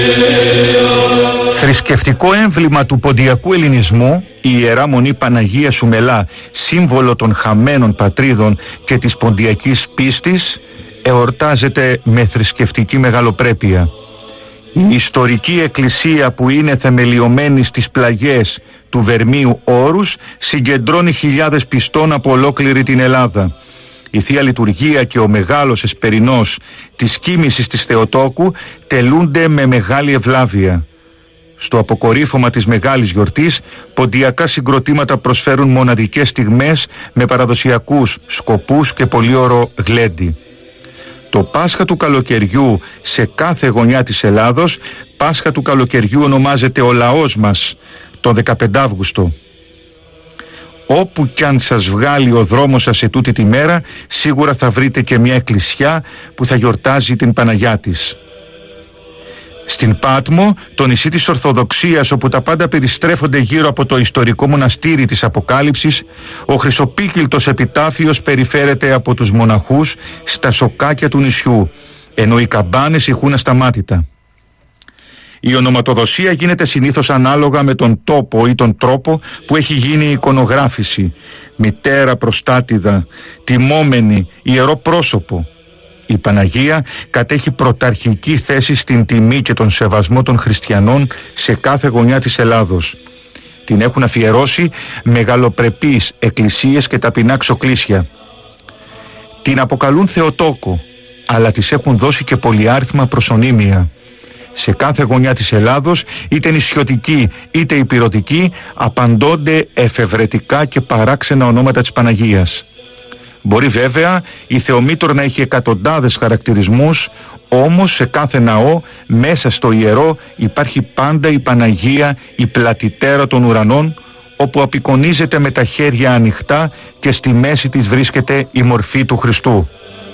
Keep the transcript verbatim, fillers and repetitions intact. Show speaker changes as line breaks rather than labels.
Θρησκευτικό έμβλημα του ποντιακού ελληνισμού, η Ιερά Μονή Παναγία Σουμελά, σύμβολο των χαμένων πατρίδων και της ποντιακής πίστης, εορτάζεται με θρησκευτική μεγαλοπρέπεια. Η ιστορική εκκλησία που είναι θεμελιωμένη στις πλαγιές του Βερμίου Όρους συγκεντρώνει χιλιάδες πιστών από ολόκληρη την Ελλάδα. Η Θεία Λειτουργία και ο μεγάλος εσπερινός της κοίμησης της Θεοτόκου τελούνται με μεγάλη ευλάβεια. Στο αποκορύφωμα της μεγάλης γιορτής, ποντιακά συγκροτήματα προσφέρουν μοναδικές στιγμές με παραδοσιακούς σκοπούς και πολύωρο γλέντι. Το Πάσχα του καλοκαιριού σε κάθε γωνιά της Ελλάδος, Πάσχα του καλοκαιριού ονομάζεται ο λαός μας τον δεκαπέντε Αύγουστο. Όπου κι αν σας βγάλει ο δρόμος σας σε τούτη τη μέρα, σίγουρα θα βρείτε και μια εκκλησιά που θα γιορτάζει την Παναγιά της. Στην Πάτμο, το νησί της Ορθοδοξίας, όπου τα πάντα περιστρέφονται γύρω από το ιστορικό μοναστήρι της Αποκάλυψης, ο χρυσοπίκυλτος επιτάφιος περιφέρεται από τους μοναχούς στα σοκάκια του νησιού, ενώ οι καμπάνες ηχούν ασταμάτητα. Η ονοματοδοσία γίνεται συνήθως ανάλογα με τον τόπο ή τον τρόπο που έχει γίνει η εικονογράφηση. Μητέρα προστάτηδα, τιμόμενη, ιερό πρόσωπο. Η Παναγία κατέχει πρωταρχική θέση στην τιμή και τον σεβασμό των χριστιανών σε κάθε γωνιά της Ελλάδος. Την έχουν αφιερώσει μεγαλοπρεπείς εκκλησίες και ταπεινά ξοκλήσια. Την αποκαλούν Θεοτόκο, αλλά της έχουν δώσει και πολυάριθμα προσωνύμια. Σε κάθε γωνιά της Ελλάδος, είτε νησιωτική είτε ηπειρωτική, απαντώνται εφευρετικά και παράξενα ονόματα της Παναγίας. Μπορεί βέβαια η Θεομήτωρ να έχει εκατοντάδες χαρακτηρισμούς, όμως σε κάθε ναό, μέσα στο ιερό, υπάρχει πάντα η Παναγία, η πλατητέρα των ουρανών, όπου απεικονίζεται με τα χέρια ανοιχτά και στη μέση της βρίσκεται η μορφή του Χριστού.